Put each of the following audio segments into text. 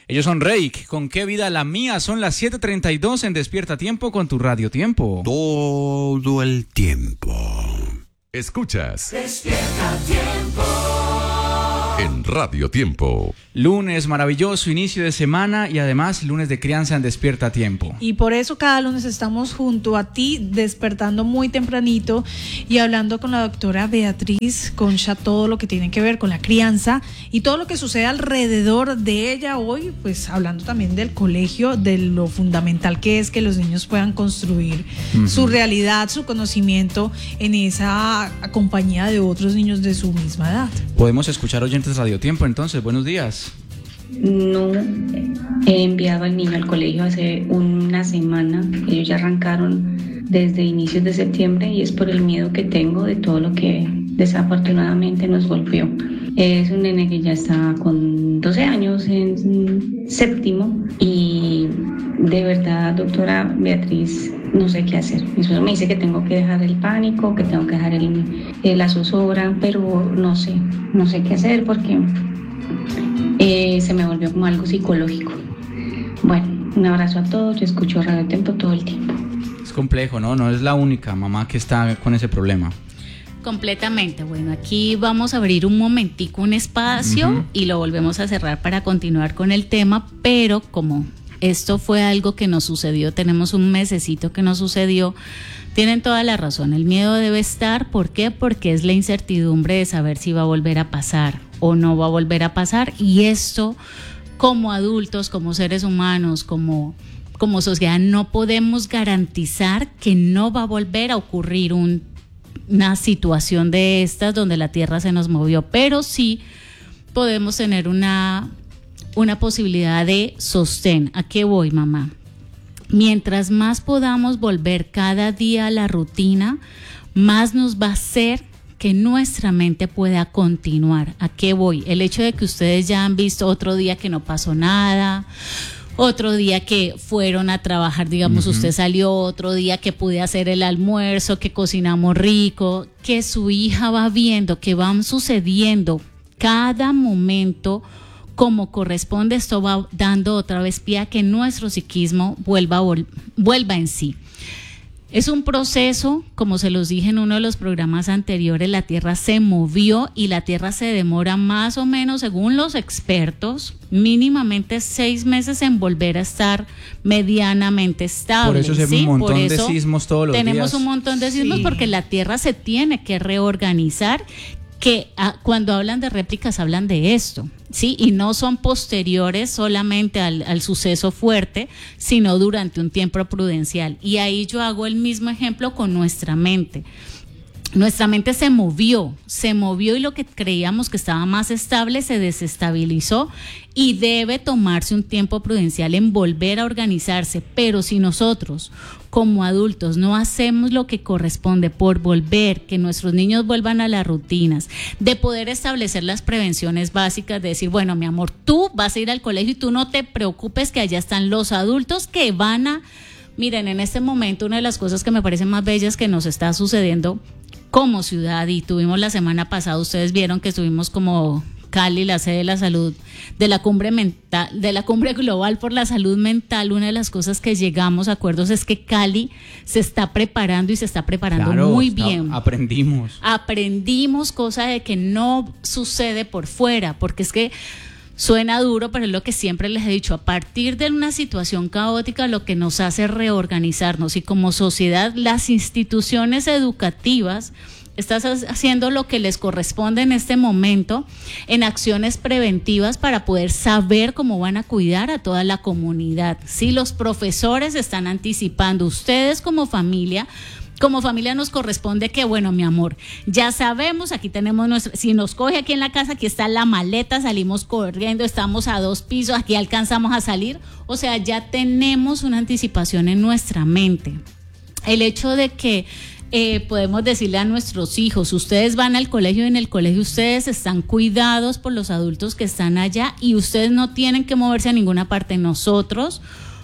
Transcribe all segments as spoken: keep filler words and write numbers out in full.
Ellos son Reik, ¿con qué vida la mía? Son las siete treinta y dos en Despierta Tiempo con tu Radio Tiempo. Todo el tiempo. Escuchas Despierta Tiempo en Radio Tiempo. Lunes maravilloso, inicio de semana y además lunes de crianza en Despierta Tiempo. Y por eso cada lunes estamos junto a ti, despertando muy tempranito y hablando con la doctora Beatriz Concha todo lo que tiene que ver con la crianza y todo lo que sucede alrededor de ella hoy, pues hablando también del colegio, de lo fundamental que es que los niños puedan construir uh-huh. su realidad, su conocimiento en esa compañía de otros niños de su misma edad. Podemos escuchar oyentes Radio Tiempo, entonces, buenos días. No he enviado al niño al colegio hace una semana. Ellos ya arrancaron desde inicios de septiembre y es por el miedo que tengo de todo lo que desafortunadamente nos golpeó. Es un nene que ya está con doce años en séptimo y de verdad, doctora Beatriz, no sé qué hacer. Mi esposo me dice que tengo que dejar el pánico, que tengo que dejar el, la zozobra, pero no sé, no sé qué hacer porque eh, se me volvió como algo psicológico. Bueno, un abrazo a todos, yo escucho Radio Tiempo todo el tiempo. Es complejo, ¿no? No es la única mamá que está con ese problema. Completamente. Bueno, aquí vamos a abrir un momentico un espacio uh-huh. y lo volvemos a cerrar para continuar con el tema, pero como esto fue algo que nos sucedió, tenemos un mesecito que nos sucedió, tienen toda la razón, el miedo debe estar, ¿por qué? Porque es la incertidumbre de saber si va a volver a pasar o no va a volver a pasar, y esto como adultos, como seres humanos, como, como sociedad, no podemos garantizar que no va a volver a ocurrir un, una situación de estas donde la tierra se nos movió, pero sí podemos tener una... una posibilidad de sostén. ¿A qué voy, mamá? Mientras más podamos volver cada día a la rutina, más nos va a hacer que nuestra mente pueda continuar. ¿A qué voy? El hecho de que ustedes ya han visto otro día que no pasó nada, otro día que fueron a trabajar, digamos, uh-huh. usted salió, otro día que pude hacer el almuerzo, que cocinamos rico, que su hija va viendo que van sucediendo cada momento como corresponde, esto va dando otra vez pie a que nuestro psiquismo vuelva, vol- vuelva en sí. Es un proceso, como se los dije en uno de los programas anteriores, la Tierra se movió y la Tierra se demora más o menos, según los expertos, mínimamente seis meses en volver a estar medianamente estable. Por eso se ¿sí? un montón Por eso de sismos todos los tenemos días. Tenemos un montón de sismos sí. porque la Tierra se tiene que reorganizar, que ah, cuando hablan de réplicas hablan de esto, ¿sí? Y no son posteriores solamente al, al suceso fuerte, sino durante un tiempo prudencial. Y ahí yo hago el mismo ejemplo con nuestra mente. Nuestra mente se movió, se movió y lo que creíamos que estaba más estable se desestabilizó y debe tomarse un tiempo prudencial en volver a organizarse. Pero si nosotros como adultos no hacemos lo que corresponde por volver, que nuestros niños vuelvan a las rutinas, de poder establecer las prevenciones básicas, de decir, bueno, mi amor, tú vas a ir al colegio y tú no te preocupes que allá están los adultos que van a... Miren, en este momento una de las cosas que me parecen más bellas que nos está sucediendo como ciudad, y tuvimos la semana pasada, ustedes vieron que estuvimos como Cali, la sede de la salud, de la cumbre mental, de la cumbre global por la salud mental. Una de las cosas que llegamos a acuerdos es que Cali se está preparando y se está preparando claro, muy está, bien. Aprendimos. Aprendimos, cosa de que no sucede por fuera, porque es que suena duro, pero es lo que siempre les he dicho, a partir de una situación caótica lo que nos hace reorganizarnos, y como sociedad las instituciones educativas están haciendo lo que les corresponde en este momento en acciones preventivas para poder saber cómo van a cuidar a toda la comunidad. Sí, los profesores están anticipando, ustedes como familia Como familia nos corresponde que, bueno, mi amor, ya sabemos, aquí tenemos nuestra, si nos coge aquí en la casa, aquí está la maleta, salimos corriendo, estamos a dos pisos, aquí alcanzamos a salir, o sea, ya tenemos una anticipación en nuestra mente. El hecho de que eh, podemos decirle a nuestros hijos, ustedes van al colegio y en el colegio ustedes están cuidados por los adultos que están allá y ustedes no tienen que moverse a ninguna parte. Nosotros,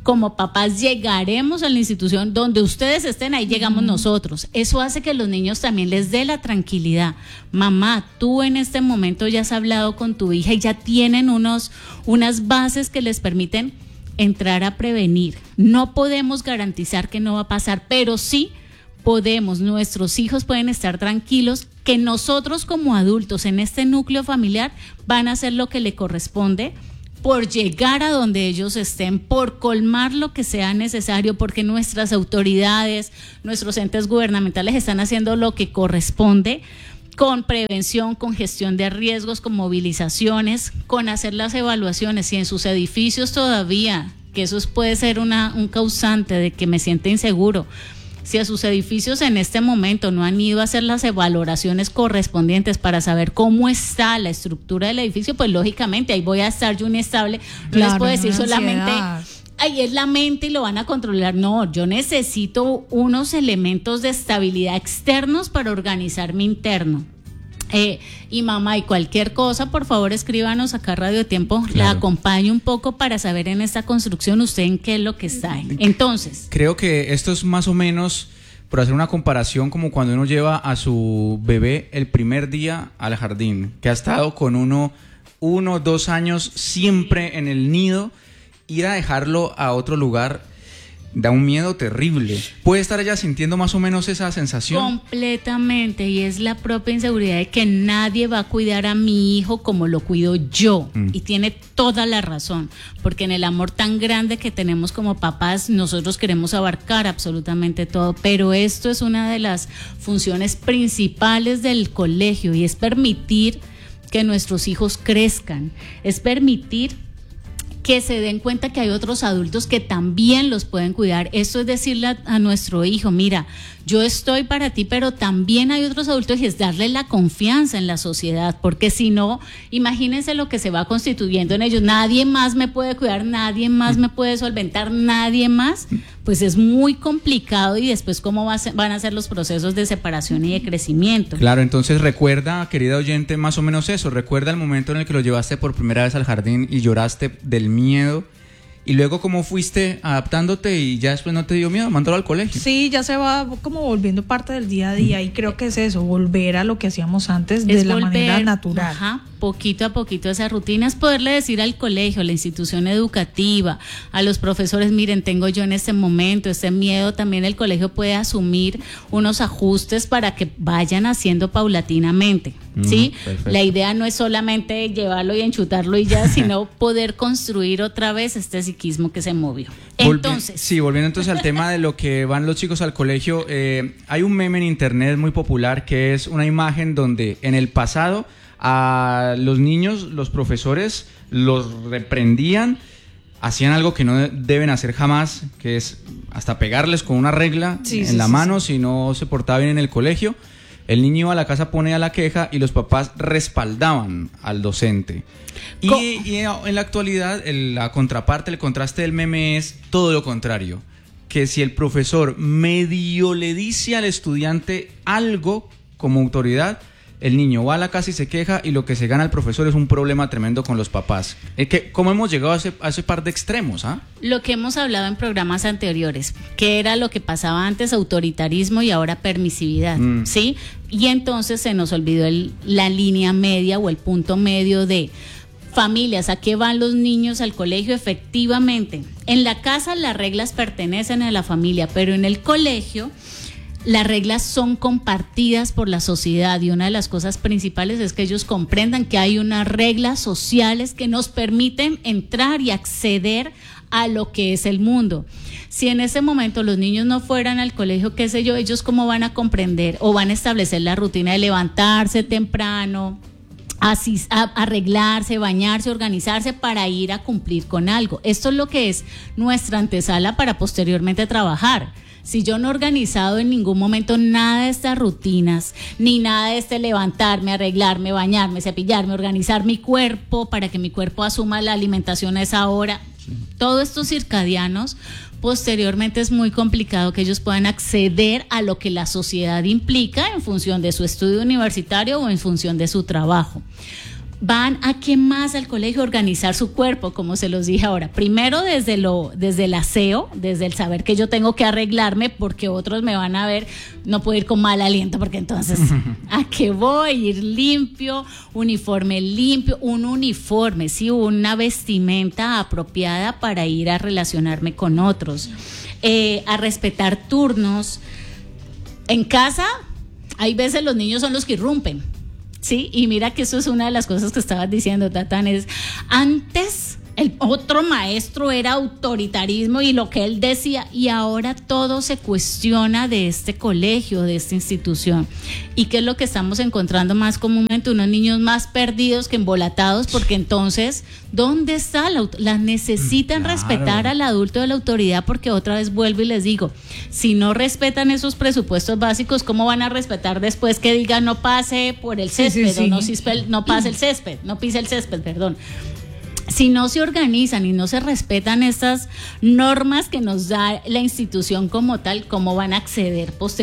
como papás llegaremos a la institución donde ustedes estén, ahí llegamos nosotros. Eso hace que los niños también les dé la tranquilidad. Mamá, tú en este momento ya has hablado con tu hija y ya tienen unos, unas bases que les permiten entrar a prevenir. No podemos garantizar que no va a pasar, pero sí podemos, nuestros hijos pueden estar tranquilos que nosotros como adultos en este núcleo familiar van a hacer lo que le corresponde por llegar a donde ellos estén, por colmar lo que sea necesario, porque nuestras autoridades, nuestros entes gubernamentales están haciendo lo que corresponde con prevención, con gestión de riesgos, con movilizaciones, con hacer las evaluaciones. Si en sus edificios todavía, que eso puede ser una, un causante de que me sienta inseguro, si a sus edificios en este momento no han ido a hacer las valoraciones correspondientes para saber cómo está la estructura del edificio, pues lógicamente ahí voy a estar yo inestable. No claro, les puedo decir solamente, ahí es la mente y lo van a controlar. No, yo necesito unos elementos de estabilidad externos para organizar mi interno. Eh, y mamá, y cualquier cosa, por favor escríbanos acá a Radio Tiempo, claro. La acompaño un poco para saber en esta construcción usted en qué es lo que está. Entonces, creo que esto es más o menos, por hacer una comparación, como cuando uno lleva a su bebé el primer día al jardín, que ha estado con uno, uno, dos años siempre en el nido, ir a dejarlo a otro lugar da un miedo terrible. ¿Puede estar ella sintiendo más o menos esa sensación? Completamente, y es la propia inseguridad de que nadie va a cuidar a mi hijo como lo cuido yo. Mm. Y tiene toda la razón, porque en el amor tan grande que tenemos como papás, nosotros queremos abarcar absolutamente todo, pero esto es una de las funciones principales del colegio, y es permitir que nuestros hijos crezcan, es permitir que se den cuenta que hay otros adultos que también los pueden cuidar. Esto es decirle a, a nuestro hijo, mira, yo estoy para ti, pero también hay otros adultos, y es darle la confianza en la sociedad, porque si no, imagínense lo que se va constituyendo en ellos. Nadie más me puede cuidar, nadie más me puede solventar, nadie más. Pues es muy complicado, y después cómo va a ser, van a ser los procesos de separación y de crecimiento. Claro, entonces recuerda, querida oyente, más o menos eso. Recuerda el momento en el que lo llevaste por primera vez al jardín y lloraste del miedo. Y luego, ¿cómo fuiste adaptándote y ya después no te dio miedo? Mándalo al colegio. Sí, ya se va como volviendo parte del día a día, y creo que es eso, volver a lo que hacíamos antes de es la volver, manera natural. Ajá, poquito a poquito esa rutina, es poderle decir al colegio, a la institución educativa, a los profesores, miren, tengo yo en este momento este miedo. También el colegio puede asumir unos ajustes para que vayan haciendo paulatinamente, ¿sí? Mm, la idea no es solamente llevarlo y enchutarlo y ya, sino poder construir otra vez este psiquismo que se movió. Entonces, Volvi- sí, volviendo entonces al tema de lo que van los chicos al colegio, eh, hay un meme en internet muy popular que es una imagen donde en el pasado a los niños, los profesores los reprendían, hacían algo que no deben hacer jamás, que es hasta pegarles con una regla sí, en sí, la sí, mano sí. si no se portaba bien en el colegio. El niño iba a la casa, ponía la queja y los papás respaldaban al docente. Y, y en la actualidad, el, la contraparte, el contraste del meme es todo lo contrario. Que si el profesor medio le dice al estudiante algo como autoridad, el niño va a la casa y se queja, y lo que se gana el profesor es un problema tremendo con los papás. Es que, ¿cómo hemos llegado a ese, a ese par de extremos? ¿Ah? Lo que hemos hablado en programas anteriores, que era lo que pasaba antes, autoritarismo y ahora permisividad, mm. ¿sí? Y entonces se nos olvidó el, la línea media o el punto medio de familias. ¿A qué van los niños al colegio? Efectivamente, en la casa las reglas pertenecen a la familia, pero en el colegio las reglas son compartidas por la sociedad, y una de las cosas principales es que ellos comprendan que hay unas reglas sociales que nos permiten entrar y acceder a lo que es el mundo. Si en ese momento los niños no fueran al colegio, qué sé yo, ellos cómo van a comprender o van a establecer la rutina de levantarse temprano, así, a, arreglarse, bañarse, organizarse para ir a cumplir con algo. Esto es lo que es nuestra antesala para posteriormente trabajar. Si yo no he organizado en ningún momento nada de estas rutinas, ni nada de este levantarme, arreglarme, bañarme, cepillarme, organizar mi cuerpo para que mi cuerpo asuma la alimentación a esa hora, sí. Todos estos circadianos, posteriormente es muy complicado que ellos puedan acceder a lo que la sociedad implica en función de su estudio universitario o en función de su trabajo. van a qué más al colegio, organizar su cuerpo, como se los dije ahora. Primero desde lo, desde el aseo, desde el saber que yo tengo que arreglarme porque otros me van a ver, no puedo ir con mal aliento porque entonces, ¿a qué voy? Ir limpio, uniforme limpio, un uniforme, sí, una vestimenta apropiada para ir a relacionarme con otros, eh, a respetar turnos. En casa, hay veces los niños son los que irrumpen. Sí, y mira que eso es una de las cosas que estabas diciendo, Tatán, es antes el otro maestro era autoritarismo y lo que él decía, y ahora todo se cuestiona de este colegio, de esta institución. ¿Y qué es lo que estamos encontrando más comúnmente? Unos niños más perdidos que embolatados, porque entonces, ¿dónde está la, la necesitan claro. respetar al adulto de la autoridad? Porque otra vez vuelvo y les digo, si no respetan esos presupuestos básicos, ¿cómo van a respetar después que digan no pase por el césped sí, sí, sí. o no, cispel, no pase el césped, no pise el césped, perdón? Si no se organizan y no se respetan estas normas que nos da la institución como tal, ¿cómo van a acceder posteriormente